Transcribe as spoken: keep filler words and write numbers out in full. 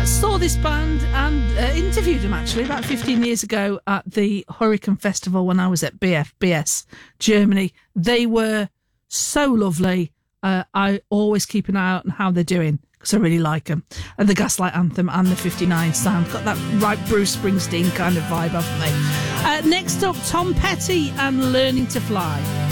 uh, saw this band and uh, interviewed them actually about fifteen years ago at the Hurricane Festival when I was at B F B S Germany. They were so lovely. Uh, I always keep an eye out on how they're doing because I really like them. And the Gaslight Anthem and the fifty-nine sound got that right Bruce Springsteen kind of vibe, haven't they? Uh, next up, Tom Petty and Learning to Fly.